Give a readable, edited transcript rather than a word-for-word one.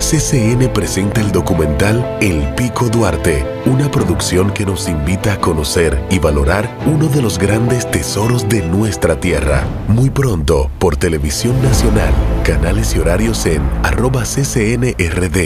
CCN presenta el documental El Pico Duarte, una producción que nos invita a conocer y valorar uno de los grandes tesoros de nuestra tierra. Muy pronto, por Televisión Nacional, canales y horarios en @ccnrd.